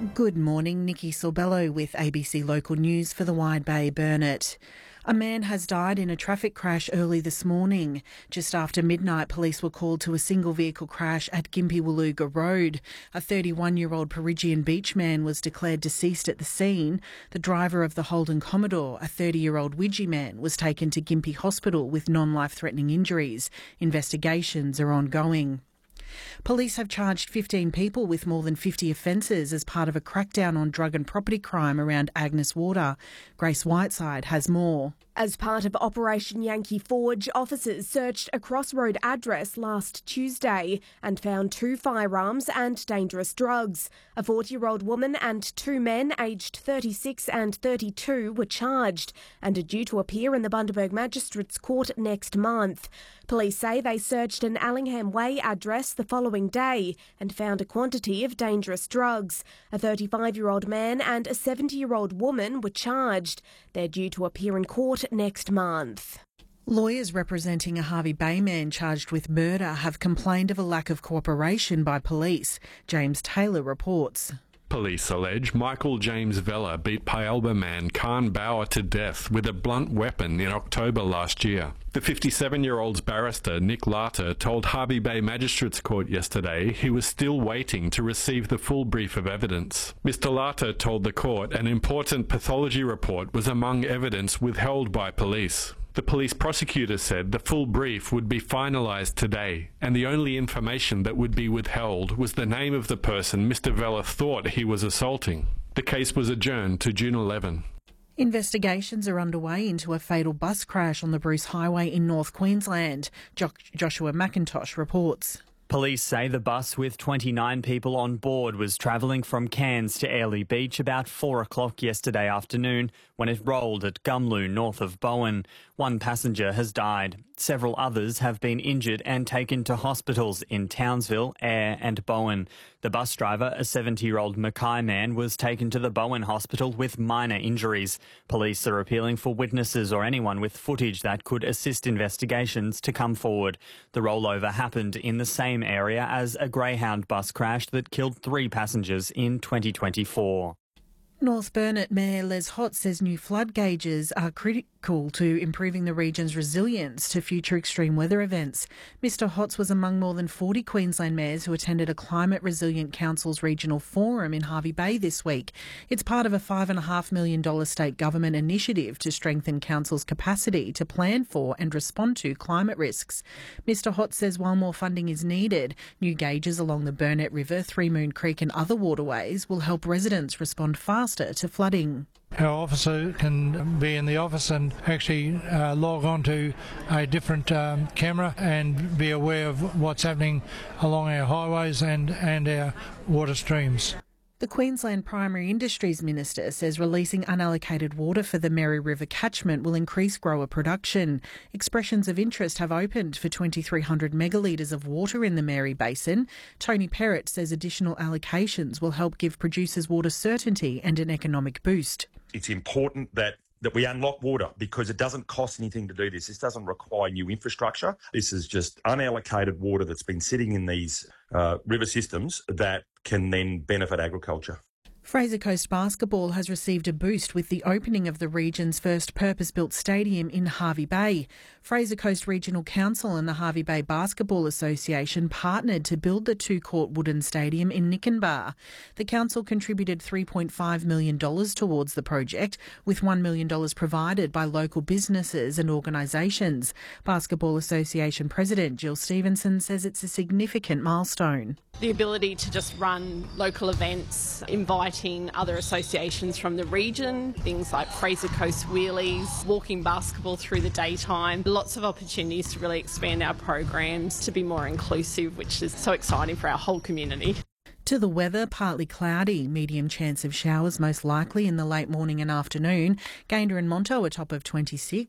Good morning, Nikki Sorbello with ABC Local News for the Wide Bay Burnett. A man has died in a traffic crash early this morning. Just after midnight, police were called to a single vehicle crash at Gympie Waluga Road. A 31-year-old Peregian Beach man was declared deceased at the scene. The driver of the Holden Commodore, a 30-year-old Widgie man, was taken to Gympie Hospital with non-life-threatening injuries. Investigations are ongoing. Police have charged 15 people with more than 50 offences as part of a crackdown on drug and property crime around Agnes Water. Grace Whiteside has more. As part of Operation Yankee Forge, officers searched a Crossroad address last Tuesday and found 2 firearms and dangerous drugs. A 40-year-old woman and 2 men aged 36 and 32 were charged and are due to appear in the Bundaberg Magistrates Court next month. Police say they searched an Allingham Way address the following day and found a quantity of dangerous drugs. A 35-year-old man and a 70-year-old woman were charged. They're due to appear in court next month. Lawyers representing a Hervey Bay man charged with murder have complained of a lack of cooperation by police. James Taylor reports. Police allege Michael James Vella beat Pyalba man Khan Bauer to death with a blunt weapon in October last year. The 57-year-old's barrister, Nick Larter, told Hervey Bay Magistrates Court yesterday he was still waiting to receive the full brief of evidence. Mr. Larter told the court an important pathology report was among evidence withheld by police. The police prosecutor said the full brief would be finalised today, and the only information that would be withheld was the name of the person Mr. Vella thought he was assaulting. The case was adjourned to June 11. Investigations are underway into a fatal bus crash on the Bruce Highway in North Queensland. Joshua McIntosh reports. Police say the bus with 29 people on board was travelling from Cairns to Airlie Beach about 4 o'clock yesterday afternoon when it rolled at Gumloo, north of Bowen. 1 passenger has died. Several others have been injured and taken to hospitals in Townsville, Ayr and Bowen. The bus driver, a 70-year-old Mackay man, was taken to the Bowen Hospital with minor injuries. Police are appealing for witnesses or anyone with footage that could assist investigations to come forward. The rollover happened in the same area as a Greyhound bus crash that killed 3 passengers in 2024. North Burnett Mayor Les Hott says new flood gauges are critical to improving the region's resilience to future extreme weather events. Mr Hotz was among more than 40 Queensland mayors who attended a Climate Resilient Council's regional forum in Hervey Bay this week. It's part of a $5.5 million state government initiative to strengthen councils' capacity to plan for and respond to climate risks. Mr Hotz says while more funding is needed, new gauges along the Burnett River, Three Moon Creek and other waterways will help residents respond faster to flooding. Our officer can be in the office and actually log on to a different camera and be aware of what's happening along our highways and our water streams. The Queensland Primary Industries Minister says releasing unallocated water for the Mary River catchment will increase grower production. Expressions of interest have opened for 2,300 megalitres of water in the Mary Basin. Tony Perrott says additional allocations will help give producers water certainty and an economic boost. It's important that we unlock water because it doesn't cost anything to do this. This doesn't require new infrastructure. This is just unallocated water that's been sitting in these river systems that can then benefit agriculture. Fraser Coast Basketball has received a boost with the opening of the region's first purpose-built stadium in Hervey Bay. Fraser Coast Regional Council and the Hervey Bay Basketball Association partnered to build the 2-court wooden stadium in Nikenbar. The council contributed $3.5 million towards the project, with $1 million provided by local businesses and organisations. Basketball Association President Jill Stevenson says it's a significant milestone. The ability to just run local events, inviting other associations from the region, things like Fraser Coast Wheelies, walking basketball through the daytime, lots of opportunities to really expand our programs to be more inclusive, which is so exciting for our whole community. To the weather, partly cloudy, medium chance of showers most likely in the late morning and afternoon. Gayndah and Monto a top of 26,